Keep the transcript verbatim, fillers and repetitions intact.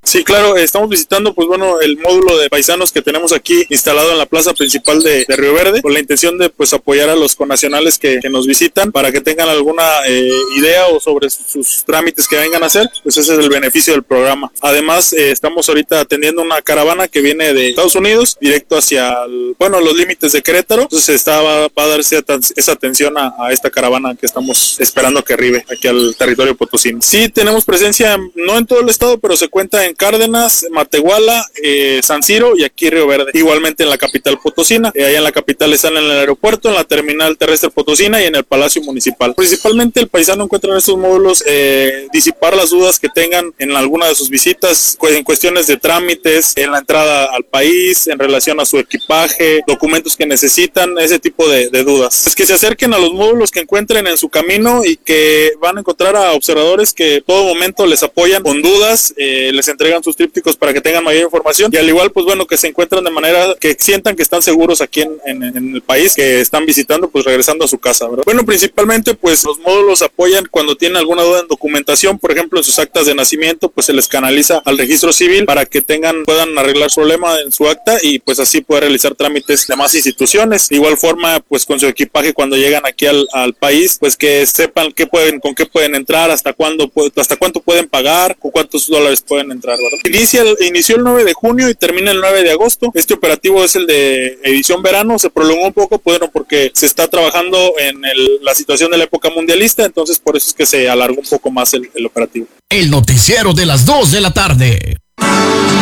Sí, claro, estamos visitando pues bueno el módulo de paisanos que tenemos aquí instalado en la plaza principal de, de Río Verde, con la intención de pues apoyar a los connacionales que, que nos visitan para que tengan alguna eh, idea o sobre sus, sus trámites que vengan a hacer, pues ese es el beneficio del programa. Además, eh, estamos ahorita atendiendo una caravana que viene de Estados Unidos, directo hacia, el, bueno, los límites de Querétaro, entonces está, va, va a darse esa atención a, a esta caravana que estamos esperando que arribe aquí al territorio potosino. Sí, tenemos presencia, no en todo el estado, pero se cuenta en Cárdenas, Matehuala, eh, San Ciro y aquí Río Verde. Igualmente en la capital potosina. Eh, allá en la capital están en el aeropuerto, en la terminal terrestre potosina y en el Palacio Municipal. Principalmente el paisano encuentra en estos módulos eh, disipar las dudas que tengan en alguna de sus visitas, en cuestiones de trámites, en la entrada al país, en relación a su equipaje, documentos que necesitan, ese tipo de, de dudas. Es que se acerquen a los módulos que encuentren en su camino y que van a encontrar a observadores que en todo momento les apoyan con dudas, eh, les entregan sus trípticos para que tengan mayor información y al igual pues bueno que se encuentran de manera que sientan que están seguros aquí en, en, en el país que están visitando, pues regresando a su casa, ¿verdad? Bueno, principalmente pues los módulos apoyan cuando tienen alguna duda en documentación, por ejemplo en sus actas de nacimiento, pues se les canaliza al registro civil para que tengan, puedan arreglar su problema en su acta y pues así poder realizar trámites de más instituciones. De igual forma pues con su equipaje cuando llegan aquí al, al país, pues que sepan qué pueden, con qué pueden entrar, hasta cuándo, hasta cuánto pueden pagar, con cuántos dólares pueden entrar, ¿verdad? Inicia el, inició el nueve de junio y termina el nueve de agosto. Este operativo es el de edición verano, se prolongó un poco, bueno, porque se está trabajando en el, la situación de la época mundialista, entonces por eso es que se alargó un poco más el, el operativo. El noticiero de las dos de la tarde.